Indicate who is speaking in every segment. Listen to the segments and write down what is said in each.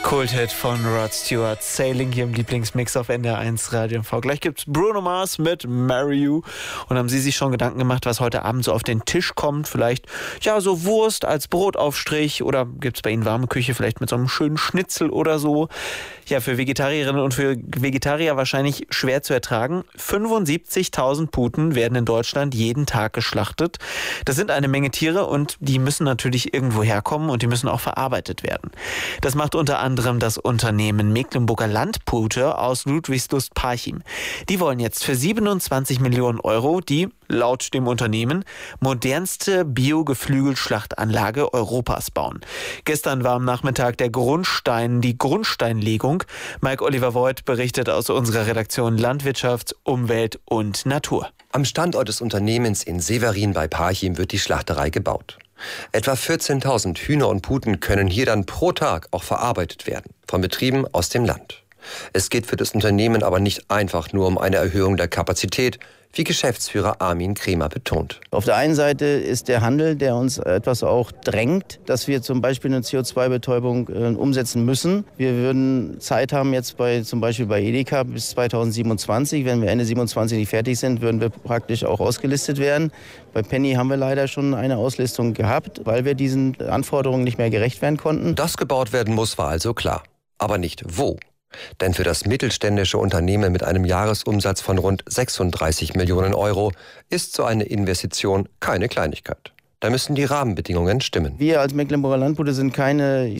Speaker 1: Kulthit von Rod Stewart, Sailing hier im Lieblingsmix auf NDR1 Radio MV. Gleich gibt's Bruno Mars mit Marry You. Und haben Sie sich schon Gedanken gemacht, was heute Abend so auf den Tisch kommt? Vielleicht, ja, so Wurst als Brotaufstrich oder gibt's bei Ihnen warme Küche vielleicht mit so einem schönen Schnitzel oder so? Ja, für Vegetarierinnen und für Vegetarier wahrscheinlich schwer zu ertragen. 75.000 Puten werden in Deutschland jeden Tag geschlachtet. Das sind eine Menge Tiere und die müssen natürlich irgendwo herkommen und die müssen auch verarbeitet werden. Das macht unter anderem das Unternehmen Mecklenburger Landpute aus Ludwigslust-Parchim. Die wollen jetzt für 27 Millionen Euro die, laut dem Unternehmen, modernste Bio-Geflügelschlachtanlage Europas bauen. Gestern war am Nachmittag die Grundsteinlegung. Mike Oliver Voigt berichtet aus unserer Redaktion Landwirtschaft, Umwelt und Natur.
Speaker 2: Am Standort des Unternehmens in Severin bei Parchim wird die Schlachterei gebaut. Etwa 14.000 Hühner und Puten können hier dann pro Tag auch verarbeitet werden, von Betrieben aus dem Land. Es geht für das Unternehmen aber nicht einfach nur um eine Erhöhung der Kapazität, wie Geschäftsführer Armin Kremer betont.
Speaker 3: Auf der einen Seite ist der Handel, der uns etwas auch drängt, dass wir zum Beispiel eine CO2-Betäubung umsetzen müssen. Wir würden Zeit haben jetzt zum Beispiel bei Edeka bis 2027. Wenn wir Ende 2027 nicht fertig sind, würden wir praktisch auch ausgelistet werden. Bei Penny haben wir leider schon eine Auslistung gehabt, weil wir diesen Anforderungen nicht mehr gerecht werden konnten.
Speaker 2: Dass gebaut werden muss, war also klar. Aber nicht wo. Denn für das mittelständische Unternehmen mit einem Jahresumsatz von rund 36 Millionen Euro ist so eine Investition keine Kleinigkeit. Da müssen die Rahmenbedingungen stimmen.
Speaker 3: Wir als Mecklenburger Landpute sind keine,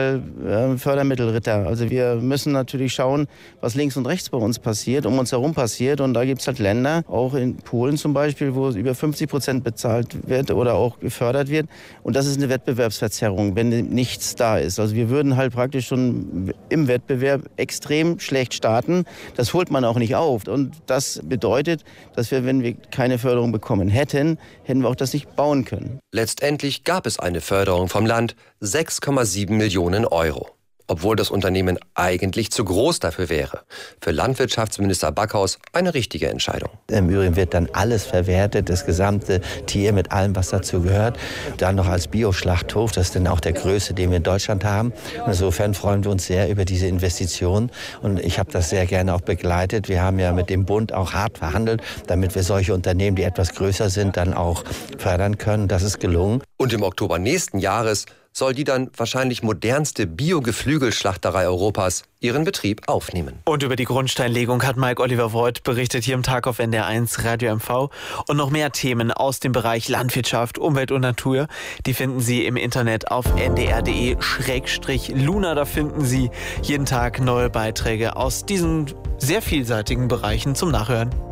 Speaker 3: Fördermittelritter. Also wir müssen natürlich schauen, was links und rechts bei uns passiert, um uns herum passiert. Und da gibt es halt Länder, auch in Polen zum Beispiel, wo über 50% bezahlt wird oder auch gefördert wird. Und das ist eine Wettbewerbsverzerrung, wenn nichts da ist. Also wir würden halt praktisch schon im Wettbewerb extrem schlecht starten. Das holt man auch nicht auf. Und das bedeutet, dass wir, wenn wir keine Förderung bekommen hätten wir auch das nicht bauen können.
Speaker 2: Letztendlich gab es eine Förderung vom Land, 6,7 Millionen Euro. Obwohl das Unternehmen eigentlich zu groß dafür wäre. Für Landwirtschaftsminister Backhaus eine richtige Entscheidung.
Speaker 4: Im Übrigen wird dann alles verwertet, das gesamte Tier mit allem, was dazu gehört. Dann noch als Bioschlachthof, das ist dann auch der größte, den wir in Deutschland haben. Und insofern freuen wir uns sehr über diese Investition. Und ich habe das sehr gerne auch begleitet. Wir haben ja mit dem Bund auch hart verhandelt, damit wir solche Unternehmen, die etwas größer sind, dann auch fördern können. Das ist gelungen.
Speaker 2: Und im Oktober nächsten Jahres soll die dann wahrscheinlich modernste Bio-Geflügelschlachterei Europas ihren Betrieb aufnehmen.
Speaker 1: Und über die Grundsteinlegung hat Mike Oliver Voigt berichtet hier im Tag auf NDR1 Radio MV. Und noch mehr Themen aus dem Bereich Landwirtschaft, Umwelt und Natur, die finden Sie im Internet auf ndr.de/Luna. Da finden Sie jeden Tag neue Beiträge aus diesen sehr vielseitigen Bereichen zum Nachhören.